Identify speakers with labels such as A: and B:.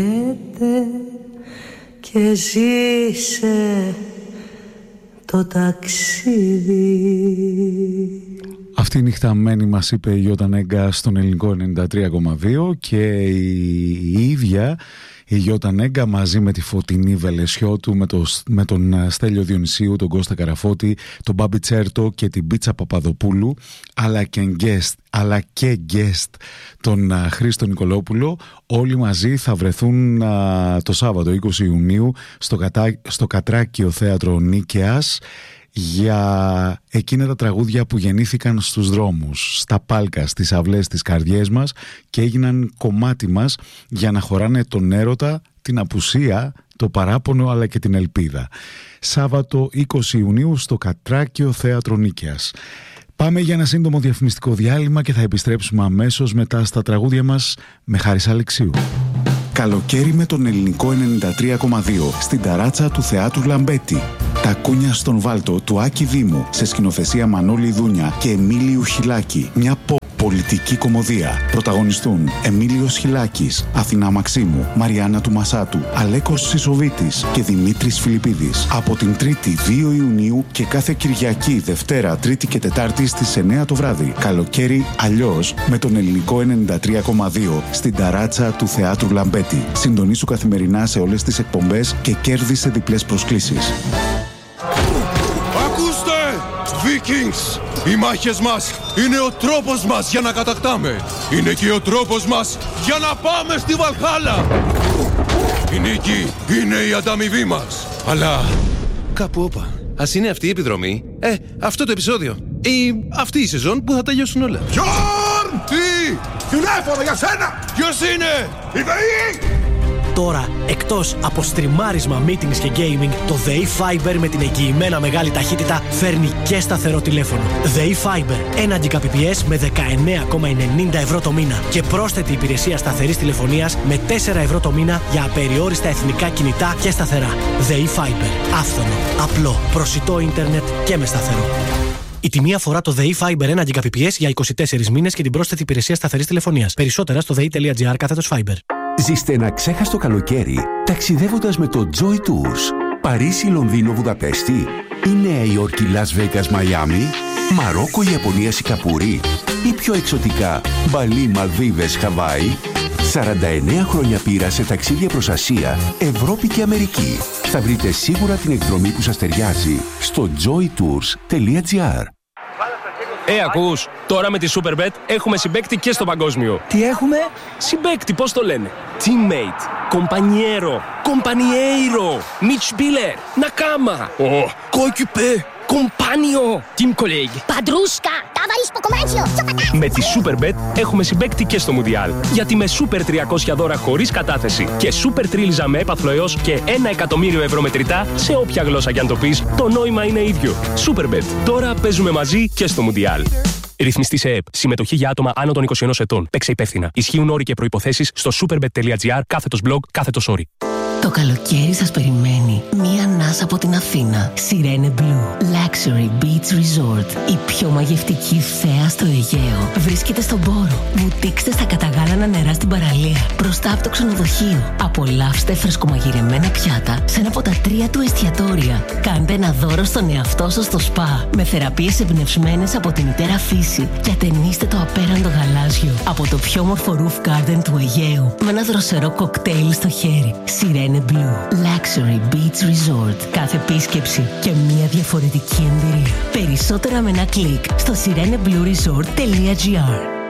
A: Και ζήσε το ταξίδι.
B: Αυτή η νυχταμένη μας είπε η Γιώτα Νέγκα στον ελληνικό 93,2 και η ίδια η Γιώτα Νέγκα μαζί με τη Φωτεινή Βελεσιώτου, με τον Στέλιο Διονυσίου, τον Κώστα Καραφώτη, τον Μπάμπη Τσέρτο και την Πίτσα Παπαδοπούλου, αλλά και guest τον Χρήστο Νικολόπουλο, όλοι μαζί θα βρεθούν το Σάββατο 20 Ιουνίου στο Κατράκιο Θέατρο Νίκαιας για εκείνα τα τραγούδια που γεννήθηκαν στους δρόμους, στα πάλκα, στις αυλές, στις καρδιές μας και έγιναν κομμάτι μας για να χωράνε τον έρωτα, την απουσία, το παράπονο αλλά και την ελπίδα. Σάββατο 20 Ιουνίου στο Κατράκιο Θέατρο Νίκαιας. Πάμε για ένα σύντομο διαφημιστικό διάλειμμα και θα επιστρέψουμε αμέσως μετά στα τραγούδια μας με Χάρης Αλεξίου.
C: Καλοκαίρι με τον ελληνικό 93,2 στην ταράτσα του Θεάτρου Λαμπέτη. Τα κούνια στον Βάλτο του Άκη Δήμου σε σκηνοθεσία Μανώλη Δούνια και Εμίλιου Χιλάκη. Μια πολιτική κομμωδία. Πρωταγωνιστούν Εμίλιος Χιλάκης, Αθηνά Μαξίμου, Μαριάννα του Μασάτου, Αλέκος Σισοβίτης και Δημήτρης Φιλιππίδης. Από την 3η 2 Ιουνίου και κάθε Κυριακή, Δευτέρα, Τρίτη και Τετάρτη στις 9 το βράδυ. Καλοκαίρι αλλιώς με τον ελληνικό 93,2 στην ταράτσα του Θεάτρου Λαμπέτη. Συντονίσου καθημερινά σε όλες τις εκπομπές και κέρδισε διπλές προσκλήσεις.
D: Ακούστε! Vikings! Οι μάχες μας είναι ο τρόπος μας για να κατακτάμε. Είναι και ο τρόπος μας για να πάμε στη Βαλχάλα. Η νίκη είναι η ανταμοιβή μας. Αλλά κάπου όπα. Ας είναι αυτή η επιδρομή, αυτό το επεισόδιο ή αυτή η σεζόν που θα τελειώσουν όλα.
E: Γιον!
D: Τι!
E: Τηλέφωνο για σένα!
D: Ποιος είναι?
E: Η ΔΕΗ!
F: Τώρα, εκτός από στριμάρισμα, meetings και gaming, το ΔΕΗ Fiber με την εγγυημένα μεγάλη ταχύτητα φέρνει και σταθερό τηλέφωνο. ΔΕΗ Fiber, 1 Gbps με 19,90 ευρώ το μήνα και πρόσθετη υπηρεσία σταθερής τηλεφωνίας με 4 ευρώ το μήνα για απεριόριστα εθνικά κινητά και σταθερά. ΔΕΗ Fiber, άφθονο, απλό, προσιτό ίντερνετ και με σταθερό. Η τιμή αφορά το ΔΕΗ Fiber 1 Gbps για 24 μήνες και την πρόσθετη υπηρεσία σταθερής τηλεφωνίας. Περισσότερα στο dei.gr/Fiber.
G: Ζήστε ένα ξέχαστο καλοκαίρι ταξιδεύοντας με το Joy Tours. Παρίσι, Λονδίνο, Βουδαπέστη ή Νέα Υόρκη, Las Vegas, Μαϊάμι, Μαρόκο, Ιαπωνία, Σιγκαπούρη ή πιο εξωτικά Μπαλί, Μαλδίβες, Χαβάη. 49 χρόνια πείρα σε ταξίδια προς Ασία, Ευρώπη και Αμερική. Θα βρείτε σίγουρα την εκδρομή που σας ταιριάζει στο joytours.gr.
H: Ακούς, τώρα με τη Superbet έχουμε συμπαίκτη και στο παγκόσμιο.
F: Τι έχουμε?
H: Συμπαίκτη, πώς το λένε? Teammate, compañero, compañeiro, Mitspieler, Nakama, coéquipier, compagno, team colleague,
I: Padrusca, ταβαρίς ποκομάντσιο,
H: με τη Superbet έχουμε συμπαίκτη και στο Μουντιάλ. Γιατί με Super 300 δώρα χωρίς κατάθεση και Super Τρίλιζα με έπαθλο έως και 1 εκατομμύριο ευρώ μετρητά, σε όποια γλώσσα κι αν το πεις, το νόημα είναι ίδιο. Superbet. Τώρα παίζουμε μαζί και στο Μουντιάλ. Ρυθμιστή σε ΕΕΠ. Συμμετοχή για άτομα άνω των 21 ετών. Παίξε υπεύθυνα. Ισχύουν όροι και προϋποθέσεις στο superbet.gr/blog/.
J: Το καλοκαίρι σας περιμένει μία ανάσα από την Αθήνα. Sirene Blue Luxury Beach Resort. Η πιο μαγευτική θέα στο Αιγαίο. Βρίσκεται στον Πόρο. Βουτήξτε στα καταγάλανα νερά στην παραλία. Μπροστά από το ξενοδοχείο. Απολαύστε φρεσκομαγειρεμένα πιάτα σε ένα από τα 3 του εστιατόρια. Κάντε ένα δώρο στον εαυτό σας στο σπα. Με θεραπείες εμπνευσμένες από τη μητέρα φύση. Και ατενίστε το απέραντο γαλάζιο από το πιο όμορφο roof garden του Αιγαίου. Με ένα δροσερό κοκτέιλ στο χέρι. Sirene Blue Luxury Beach Resort. Κάθε επίσκεψη και μια διαφορετική εμπειρία. Περισσότερα με ένα κλικ στο sireneblueresort.gr.